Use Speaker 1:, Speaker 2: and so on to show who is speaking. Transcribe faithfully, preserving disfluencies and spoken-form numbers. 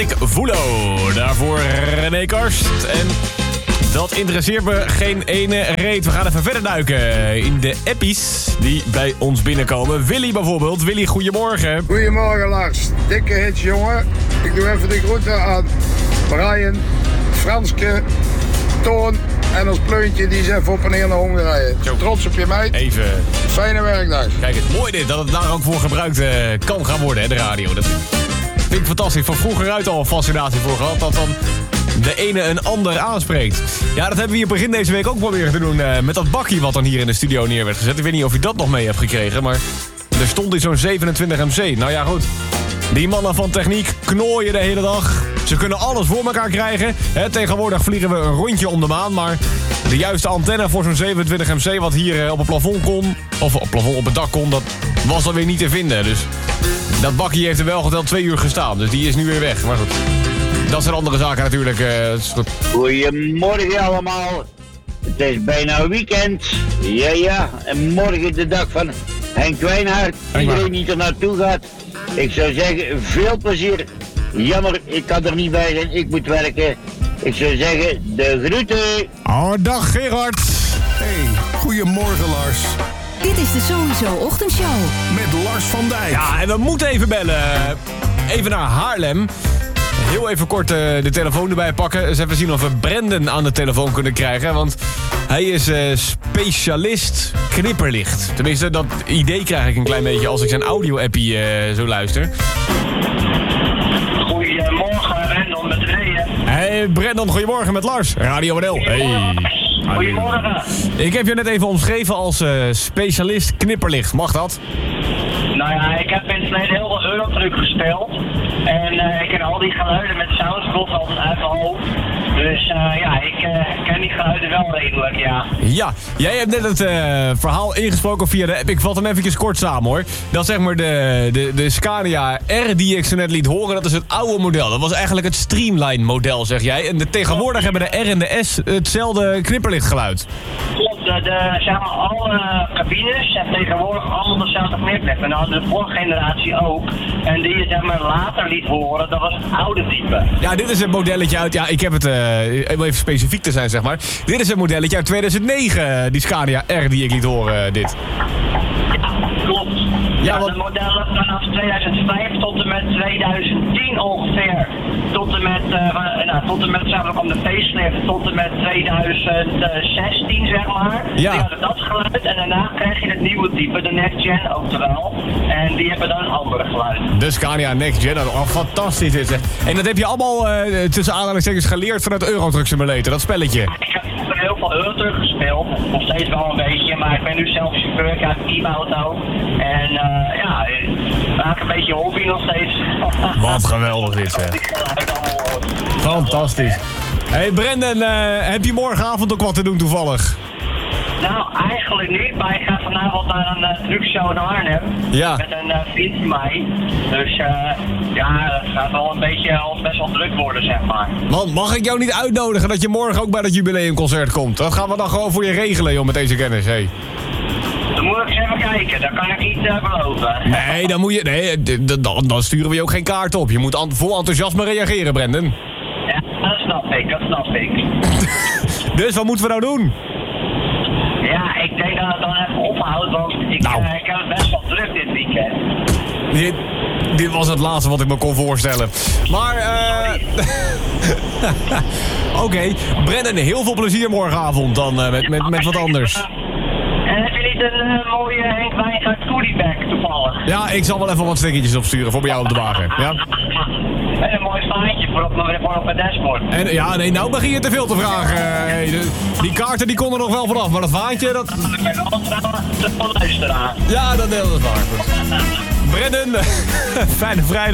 Speaker 1: Ik voelo, daarvoor René Karst. En dat interesseert me geen ene reet. We gaan even verder duiken in de appies die bij ons binnenkomen. Willy bijvoorbeeld. Willy, goedemorgen.
Speaker 2: Goedemorgen Lars. Dikke hits jongen. Ik doe even de groeten aan Brian, Franske, Toon en ons pleuntje die is even op en neer naar Hongarije.
Speaker 1: Zo.
Speaker 2: Trots op je meid.
Speaker 1: Even.
Speaker 2: Fijne werkdag.
Speaker 1: Kijk, het mooi dit, dat het daar ook voor gebruikt uh, kan gaan worden, hè, de radio. Dat vind ik fantastisch. Van vroeger uit al een fascinatie voor gehad. Dat dan de ene een ander aanspreekt. Ja, dat hebben we hier begin deze week ook proberen te doen uh, met dat bakkie wat dan hier in de studio neer werd gezet. Ik weet niet of je dat nog mee hebt gekregen, maar er stond in zo'n zevenentwintig M C. Nou ja, goed. Die mannen van techniek knooien de hele dag. Ze kunnen alles voor elkaar krijgen. He, tegenwoordig vliegen we een rondje om de maan, maar de juiste antenne voor zo'n zevenentwintig M C wat hier uh, op het plafond kon, of op het plafond op het dak kon, dat was alweer niet te vinden. Dus dat bakkie heeft er wel geteld twee uur gestaan, dus die is nu weer weg. Maar goed, dat zijn andere zaken natuurlijk. Uh,
Speaker 3: Goedemorgen allemaal. Het is bijna weekend. Ja, ja. En morgen de dag van Henk Wijnhaard. Iedereen die er naartoe gaat. Ik zou zeggen, veel plezier. Jammer, ik kan er niet bij zijn. Ik moet werken. Ik zou zeggen, de groeten.
Speaker 1: Oh, dag Gerard.
Speaker 4: Hey, goedemorgen Lars.
Speaker 5: Dit is de Sowieso Ochtendshow.
Speaker 4: Met Lars van Dijk.
Speaker 1: Ja, en we moeten even bellen. Even naar Haarlem. Heel even kort uh, de telefoon erbij pakken. Eens even zien of we Brendan aan de telefoon kunnen krijgen. Want hij is uh, specialist knipperlicht. Tenminste, dat idee krijg ik een klein beetje als ik zijn audio-appie uh, zo luister.
Speaker 6: Goedemorgen, Brendan met Reeën.
Speaker 1: Hey Brendan, goedemorgen met Lars. Radio N L. Hey.
Speaker 6: Goedemorgen.
Speaker 1: Ik heb je net even omschreven als uh, specialist knipperlicht. Mag dat?
Speaker 6: Nou ja, ik heb in het verleden heel veel Eurotruck gespeeld. En uh, ik ken al die geluiden met soundscroll altijd uit mijn hoofd. Dus uh, ja, ik uh, ken die geluiden wel redelijk, ja.
Speaker 1: Ja, jij hebt net het uh, verhaal ingesproken via de app. Ik vat hem eventjes kort samen hoor. Dat is zeg maar de, de, de Scania R die ik zo net liet horen. Dat is het oude model. Dat was eigenlijk het Streamline model, zeg jij. En de, tegenwoordig hebben de R en de S hetzelfde knipperlichtgeluid.
Speaker 6: Klopt, de, de, zeg maar, alle cabines hebben tegenwoordig allemaal dezelfde knipperlicht. En dan hadden de vorige generatie ook. En die je zeg maar later liet horen, dat was het oude type.
Speaker 1: Ja, dit is het modelletje uit, ja, ik heb het, uh, om even specifiek te zijn zeg maar. Dit is het modelletje uit tweeduizend negen, die Scania R die ik liet horen, uh, dit.
Speaker 6: Ja, klopt.
Speaker 1: Ja,
Speaker 6: Ja,
Speaker 1: want...
Speaker 6: de modellen vanaf tweeduizend vijf tot en met tweeduizend tien ongeveer. Tot en met, uh, nou, tot en met, zeg maar, kwam de facelift tot en met tweeduizend zestien, zeg maar.
Speaker 1: Ja.
Speaker 6: Die hadden dat geluid en daarna krijg je het nieuwe type, de Next Gen oftewel. En die hebben dan een andere geluid.
Speaker 1: De Scania Next Gen, oh, fantastisch dit zeg. En dat heb je allemaal uh, tussen aanhalingstekens geleerd vanuit Eurotruck Simulator, dat spelletje.
Speaker 6: Ik heb heel veel Eurotruck gespeeld, nog steeds wel een beetje, maar ik ben nu zelf chauffeur, ik heb een teamauto. En uh, ja, ik maak een beetje hobby nog steeds.
Speaker 1: Wat geweldig dit zeg. Fantastisch. Hey Brendan, uh, heb je morgenavond ook wat te doen toevallig?
Speaker 6: Nou, eigenlijk niet, maar ik ga vanavond naar een uh, truckshow in Arnhem.
Speaker 1: Ja.
Speaker 6: Met een uh, vriend van mij. Dus uh, ja, het gaat wel een beetje al best wel druk worden, zeg maar.
Speaker 1: Man, mag ik jou niet uitnodigen dat je morgen ook bij dat jubileumconcert komt? Dat gaan we dan gewoon voor je regelen, joh, met deze kennis, hé. Hey.
Speaker 6: Dan moet ik eens even kijken, dat kan ik niet uh, beloven.
Speaker 1: Nee, dan moet je. Nee, d- d- dan, dan sturen we je ook geen kaart op. Je moet an- vol enthousiasme reageren, Brendan.
Speaker 6: Ja, dat snap ik, dat snap ik.
Speaker 1: Dus wat moeten we nou doen?
Speaker 6: Ja, ik denk dat het dan even ophoudt, want ik,
Speaker 1: Nou.
Speaker 6: uh, ik heb het best wel druk dit weekend.
Speaker 1: Dit, dit was het laatste wat ik me kon voorstellen. Maar, eh... Oké, okay. Brendan, heel veel plezier morgenavond dan uh, met, met, met wat anders.
Speaker 6: En heb je niet een uh, mooie Henk Wijngaard goodiebag toevallig?
Speaker 1: Ja, ik zal wel even wat stickertjes opsturen voor bij jou op de wagen. Ja?
Speaker 6: En een mooi vaantje voor op, voor op het dashboard.
Speaker 1: En ja, nee, nou begin je te veel te vragen. Hey, de, die kaarten die konden nog wel vanaf, maar dat vaantje, dat...
Speaker 6: Ik ben altijd van luisteraar.
Speaker 1: Ja, dat deel is waar. Brendan, fijne vrijdag.